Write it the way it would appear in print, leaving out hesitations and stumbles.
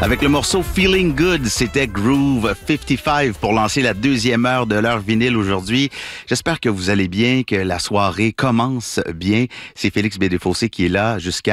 Avec le morceau Feeling Good, c'était Groove 55 pour lancer la deuxième heure de l'heure vinyle aujourd'hui. J'espère que vous allez bien, que la soirée commence bien. C'est Félix Bédéfossé qui est là jusqu'à